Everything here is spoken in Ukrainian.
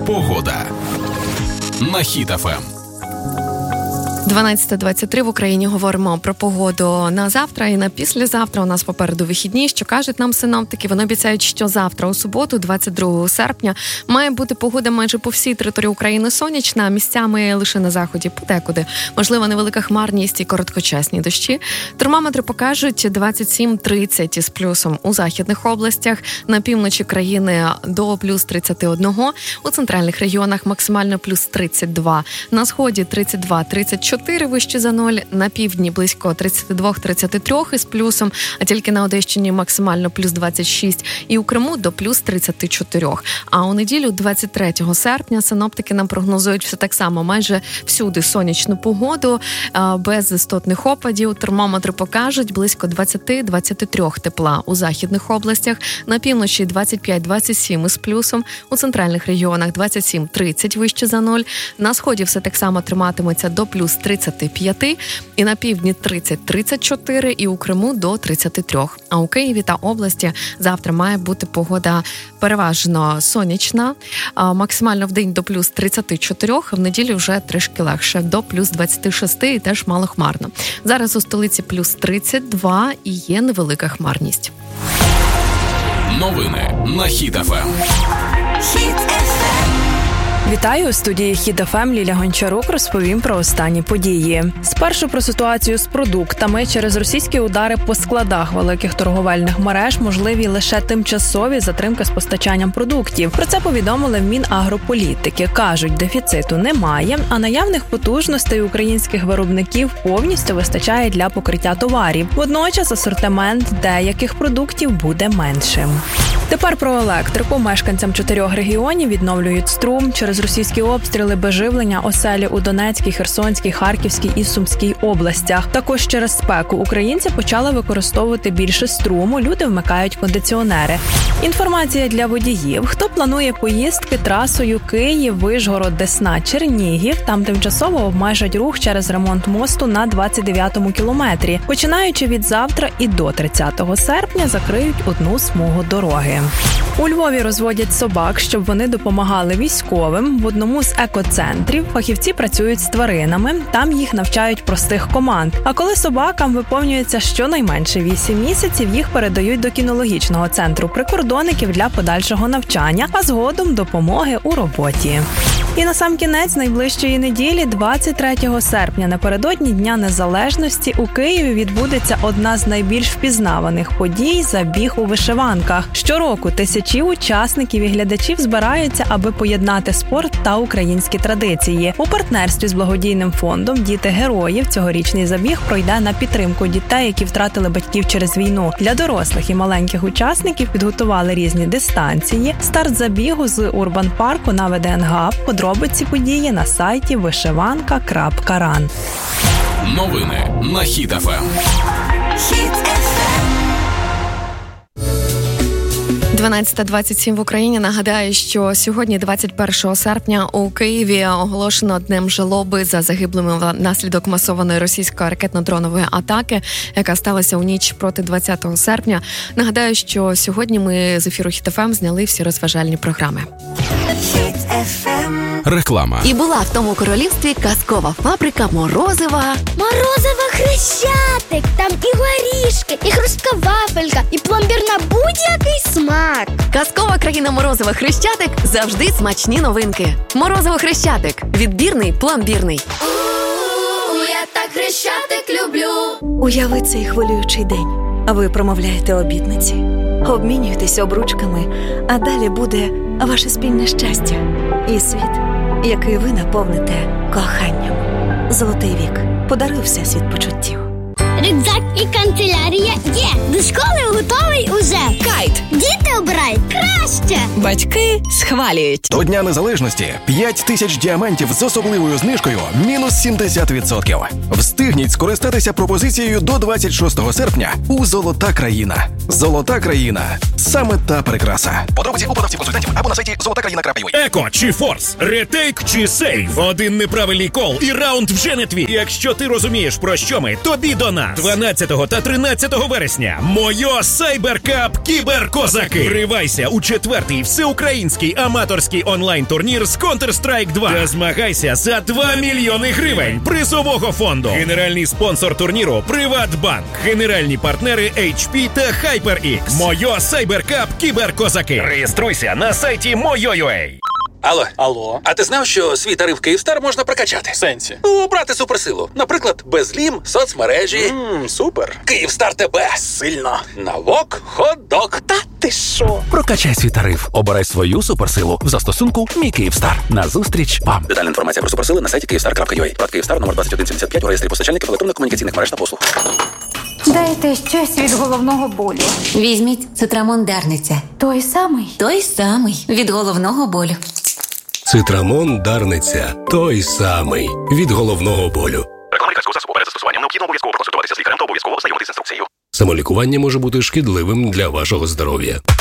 Погода на Хіт ФМ. 12:23 в Україні. Говоримо про погоду на завтра і на післязавтра. У нас попереду вихідні. Що кажуть нам синоптики? Вони обіцяють, що завтра, у суботу, 22 серпня, має бути погода майже по всій території України сонячна, місцями лише на заході подекуди. Можливо, невелика хмарність і короткочасні дощі. Термометри покажуть 27-30 з плюсом у західних областях, на півночі країни до плюс 31, у центральних регіонах максимально плюс 32, на сході 32-34 вище за 0, на півдні близько 32-33 із плюсом, а тільки на Одещині максимально плюс 26 і у Криму до плюс 34. А у неділю, 23 серпня, синоптики нам прогнозують все так само, майже всюди сонячну погоду, без істотних опадів. Термометри покажуть близько 20-23 тепла у західних областях, на півночі 25-27 із плюсом, у центральних регіонах 27-30 вище за 0, на сході все так само триматиметься до плюс 35, і на півдні 30-34, і у Криму до 33. А у Києві та області завтра має бути погода переважно сонячна, максимально в день до плюс 34, а в неділю вже трішки легше, до плюс 26 і теж малохмарно. Зараз у столиці плюс 32 і є невелика хмарність. Новини на Хіт ФМ. Вітаю, у студії Хіт ФМ Ліля Гончарук розповім про останні події. Спершу про ситуацію з продуктами. Через російські удари по складах великих торговельних мереж можливі лише тимчасові затримки з постачанням продуктів. Про це повідомили в Мінагрополітики. Кажуть, дефіциту немає, а наявних потужностей українських виробників повністю вистачає для покриття товарів. Водночас асортимент деяких продуктів буде меншим. Тепер про електрику. Мешканцям 4 регіонів відновлюють струм. Через російські обстріли без живлення оселі у Донецькій, Херсонській, Харківській і Сумській областях. Також через спеку українці почали використовувати більше струму, люди вмикають кондиціонери. Інформація для водіїв. Хто планує поїздки трасою Київ, Вишгород, Десна, Чернігів, там тимчасово обмежать рух через ремонт мосту на 29-му кілометрі. Починаючи від завтра і до 30 серпня закриють одну смугу дороги. У Львові розводять собак, щоб вони допомагали військовим. В одному з екоцентрів фахівці працюють з тваринами, там їх навчають простих команд. А коли собакам виповнюється щонайменше 8 місяців, їх передають до кінологічного центру прикордонників для подальшого навчання, а згодом допомоги у роботі. І насамкінець найближчої неділі, 23 серпня, напередодні Дня Незалежності, у Києві відбудеться одна з найбільш впізнаваних подій – забіг у вишиванках. Щороку тисячі учасників і глядачів збираються, аби поєднати спорт та українські традиції. У партнерстві з благодійним фондом «Діти героїв» цьогорічний забіг пройде на підтримку дітей, які втратили батьків через війну. Для дорослих і маленьких учасників підготували різні дистанції. Старт забігу з Урбан-парку на ВДНГ. Подробиці події на сайті вишиванка.ран. Новини на Хіт ФМ. 12:27 в Україні. Нагадаю, що сьогодні, 21 серпня, у Києві оголошено днем жалоби за загиблими внаслідок масованої російської ракетно-дронової атаки, яка сталася у ніч проти 20 серпня. Нагадаю, що сьогодні ми з ефіру Хіт ФМ зняли всі розважальні програми. Реклама. І була в тому королівстві казкова фабрика морозива. Морозиво Хрещатик! Там і горішки, і хрустка вафелька, і пломбір на будь-який смак. Казкова країна морозива Хрещатик – завжди смачні новинки. Морозиво Хрещатик. Відбірний, пломбірний. Я так Хрещатик люблю. Уяви цей хвилюючий день. Ви промовляєте обітниці, обмінюєтесь обручками, а далі буде ваше спільне щастя і світ, який ви наповните коханням. Золотий вік. Подаруй всесвіт почуттів. Рюкзак і канцелярія є. До школи готовий уже. Кайт. Діти обирають краще. Батьки схвалюють. До Дня Незалежності 5000 діамантів з особливою знижкою мінус 70%. Встигніть скористатися пропозицією до 26 серпня у «Золота країна». «Золота країна» – саме та прикраса. Подробиці у продавців-консультантів або на сайті zolotakraina.ua. Еко чи Форс, ретейк чи сейв. Один неправильний кол і раунд вже не твій. Якщо ти розумієш, про що ми, тобі до нас. шанс. 12 та 13 вересня. Мойо Сайберкап Кіберкозаки. Вривайся у 4-й всеукраїнський аматорський онлайн-турнір з Counter-Strike 2. Та змагайся за 2 мільйони гривень призового фонду. Генеральний спонсор турніру Приватбанк. Генеральні партнери HP та HyperX. Мойо Сайберкап Кіберкозаки. Реєструйся на сайті Moyo.ua. Алло. А ти знав, що свій тариф Київстар можна прокачати? Сенсі? Обрати суперсилу. Наприклад, безлім, соцмережі. Супер. Київстар тебе. Сильно. Навок, хот-дог. Та ти що? Прокачай свій тариф. Обирай свою суперсилу в застосунку «Мій Київстар». Назустріч вам. Детальна інформація про суперсили на сайті Kyivstar.ua. Брат Київстар, номер 2175 у реєстрі постачальників електронно-комунікаційних мереж та послуг. Дайте щось від головного болю. Візьміть Цитрамон Дарниця. Той самий? Той самий. Від головного болю. Цитрамон Дарниця. Той самий. Від головного болю. Рекламний лікарського засобу перед застосуванням необхідно обов'язково проконсультуватися з лікарем та обов'язково ознайомитися з інструкцією. Самолікування може бути шкідливим для вашого здоров'я.